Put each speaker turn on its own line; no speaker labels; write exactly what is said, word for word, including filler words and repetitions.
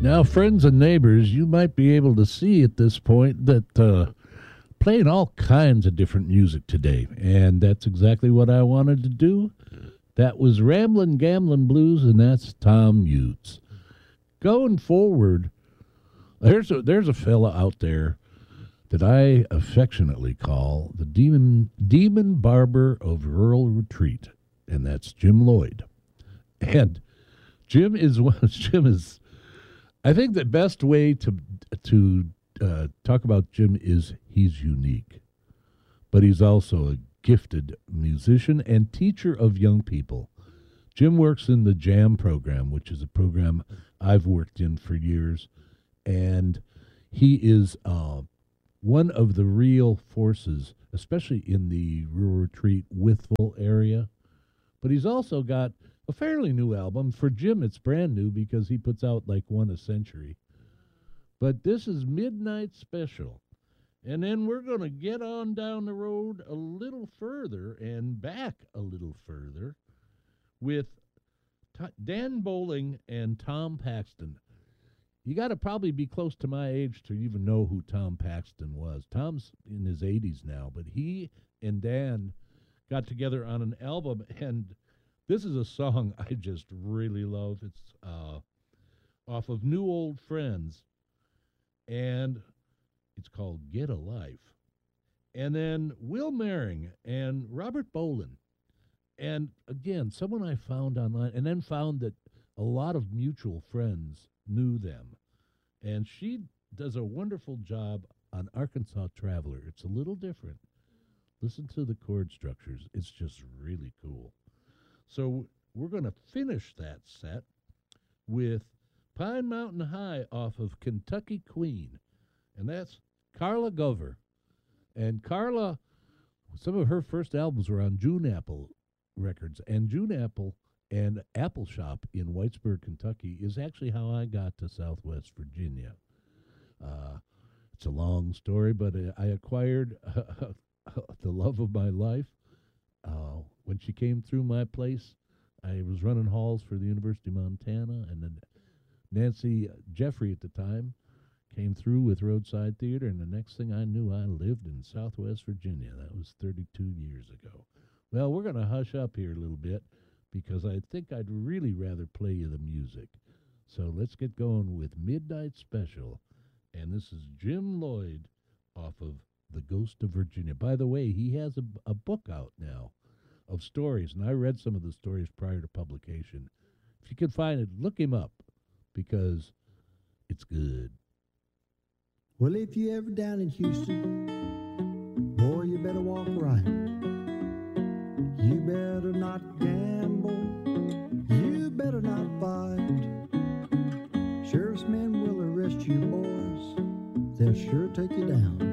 Now, friends and neighbors, you might be able to see at this point that uh, playing all kinds of different music today, and that's exactly what I wanted to do. That was Ramblin' Gamblin' Blues, and that's Tom Utes. Going forward, there's a, there's a fella out there that I affectionately call the demon demon barber of rural retreat, and that's Jim Lloyd. And Jim is Jim is. I think the best way to to uh, talk about Jim is he's unique, but he's also a gifted musician and teacher of young people. Jim works in the Jam program, which is a program I've worked in for years, and he is uh, one of the real forces, especially in the rural retreat Withville area. But he's also got a fairly new album. For Jim, it's brand new because he puts out like one a century. But this is Midnight Special. And then we're going to get on down the road a little further and back a little further with T- Dan Bowling and Tom Paxton. You got to probably be close to my age to even know who Tom Paxton was. Tom's in his eighties now, but he and Dan got together on an album, and this is a song I just really love. It's uh, off of New Old Friends, and it's called Get a Life. And then Will Mering and Robert Bolin. And again, someone I found online, and then found that a lot of mutual friends knew them. And she does a wonderful job on Arkansas Traveler. It's a little different. Listen to the chord structures. It's just really cool. So we're going to finish that set with Pine Mountain High off of Kentucky Queen. And that's Carla Gover. And Carla, some of her first albums were on June Apple Records. And June Apple and Apple Shop in Whitesburg, Kentucky is actually how I got to Southwest Virginia. Uh, it's a long story, but uh, I acquired uh, the love of my life. Uh, when she came through my place, I was running halls for the University of Montana, and then Nancy Jeffrey at the time came through with Roadside Theater, and the next thing I knew, I lived in Southwest Virginia. That was thirty-two years ago. Well, we're going to hush up here a little bit, because I think I'd really rather play you the music. So let's get going with Midnight Special, and this is Jim Lloyd off of The Ghost of Virginia. By the way, he has a, a book out now of stories, and I read some of the stories prior to publication. If you can find it, look him up, because it's good.
Well, if you ever down in Houston, boy, you better walk right. You better not gamble. You better not fight. Sheriff's men will arrest you, boys. They'll sure take you down.